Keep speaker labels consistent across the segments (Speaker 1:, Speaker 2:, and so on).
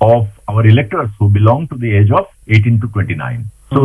Speaker 1: of our electors who belong to the age of 18 to 29. So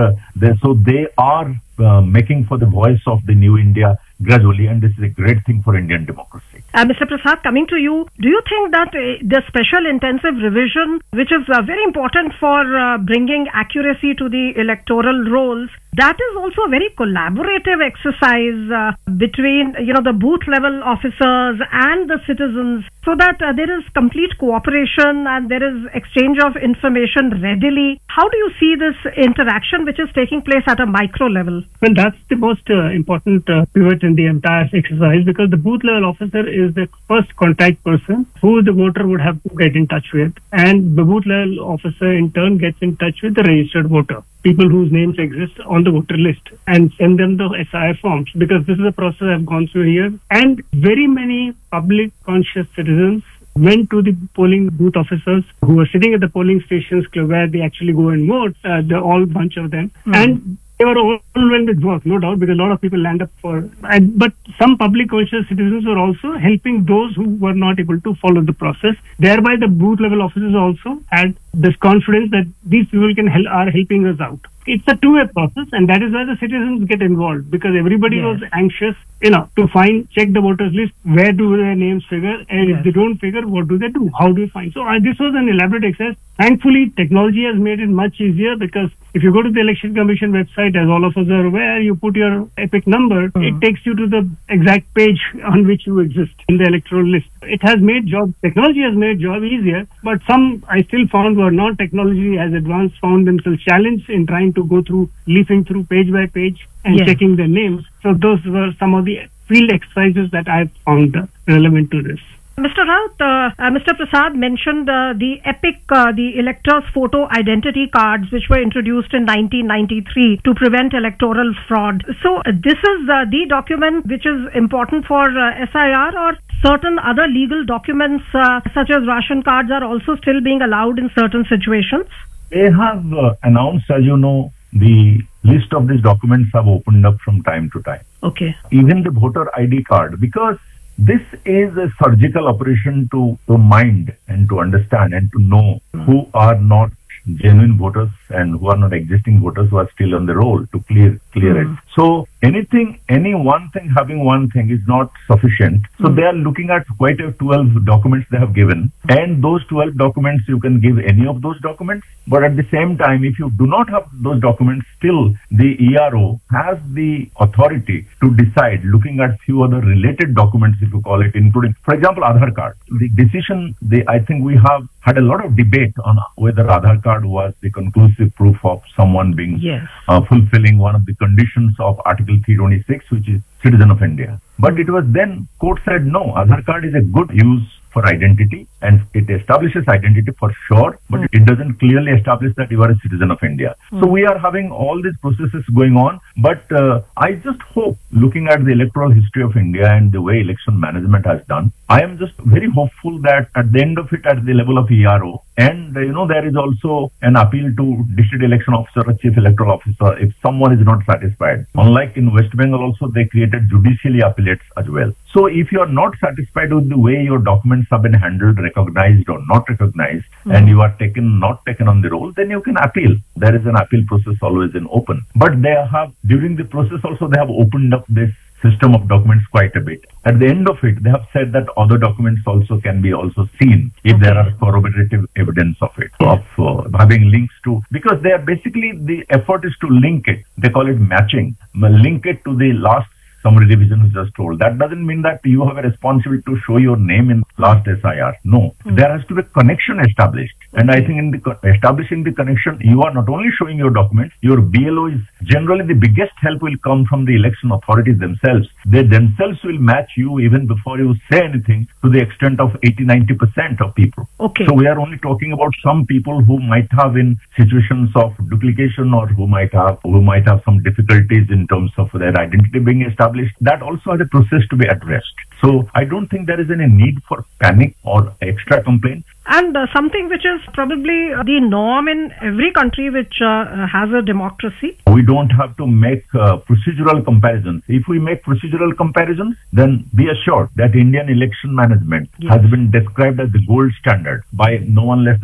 Speaker 1: they are making for the voice of the new India gradually, and this is a great thing for Indian democracy.
Speaker 2: Mr. Prasad, coming to you, do you think that the special intensive revision, which is very important for bringing accuracy to the electoral rolls, that is also a very collaborative exercise between the booth level officers and the citizens, so that there is complete cooperation and there is exchange of information readily? How do you see this interaction which is taking place at a micro level?
Speaker 3: Well, that's the most important pivot in the entire exercise, because the booth level officer is the first contact person who the voter would have to get in touch with, and the booth level officer in turn gets in touch with the registered voter, people whose names exist on the voter list, and send them the SIR forms, because this is a process I've gone through here. And very many public conscious citizens went to the polling booth officers who were sitting at the polling stations where they actually go and vote, the all bunch of them, and they were overwhelmed with work, no doubt, because a lot of people land up but some public conscious citizens were also helping those who were not able to follow the process. Thereby, the booth level officers also had this confidence that these people are helping us out. It's a two-way process, and that is why the citizens get involved, because everybody was anxious, to check the voters list, where do their names figure, and if they don't figure, what do they do? How do you find? So this was an elaborate exercise. Thankfully, technology has made it much easier, because if you go to the Election Commission website, as all of us are aware, you put your EPIC number, it takes you to the exact page on which you exist in the electoral list. Technology has made job easier, but some I still found were not technology as advanced, found themselves challenged in trying to go through, leafing through page by page and checking their names. So those were some of the field exercises that I found relevant to this.
Speaker 2: Mr. Raut, Mr. Prasad mentioned the EPIC, the electors' photo identity cards, which were introduced in 1993 to prevent electoral fraud. So this is the document which is important for SIR, or certain other legal documents such as ration cards are also still being allowed in certain situations?
Speaker 1: They have announced, as you know, the list of these documents have opened up from time to time.
Speaker 2: Okay.
Speaker 1: Even the voter ID card, because this is a surgical operation to mind and to understand and to know who are not genuine voters and who are not existing voters who are still on the roll, to clear it. So any one thing having one thing is not sufficient. So they are looking at quite a 12 documents they have given, and those 12 documents, you can give any of those documents, but at the same time, if you do not have those documents, still the ERO has the authority to decide, looking at few other related documents, if you call it, including, for example, Aadhaar card. The decision, I think we have had a lot of debate on whether Aadhaar card was the conclusive proof of someone being fulfilling one of the conditions of Article 326, which is citizen of India. But it was then court said no, Aadhaar card is a good use for identity, and it establishes identity for sure, but it doesn't clearly establish that you are a citizen of India. So we are having all these processes going on, but I just hope, looking at the electoral history of India and the way election management has done, I am just very hopeful that at the end of it, at the level of ERO, and there is also an appeal to district election officer or chief electoral officer if someone is not satisfied. Unlike in West Bengal also, they created judicially appellates as well. So if you are not satisfied with the way your documents have been handled, recognized or not recognized, and you are not taken on the roll, then you can appeal. There is an appeal process always in open. But they have, during the process also, they have opened up this system of documents quite a bit. At the end of it, they have said that other documents also can be also seen if there are corroborative evidence of it, of having links to, because they are basically, the effort is to link it. They call it matching. Link it to the last summary revision is just told. That doesn't mean that you have a responsibility to show your name in last SIR. No, there has to be a connection established. And I think in establishing the connection, you are not only showing your documents, your BLO is generally the biggest help will come from the election authorities themselves. They themselves will match you even before you say anything, to the extent of 80-90% of people.
Speaker 2: Okay.
Speaker 1: So we are only talking about some people who might have in situations of duplication, or who might have some difficulties in terms of their identity being established. That also has a process to be addressed. So I don't think there is any need for panic or extra complaint.
Speaker 2: And something which is probably the norm in every country which has a democracy.
Speaker 1: We don't have to make procedural comparisons. If we make procedural comparisons, then be assured that Indian election management has been described as the gold standard by no one less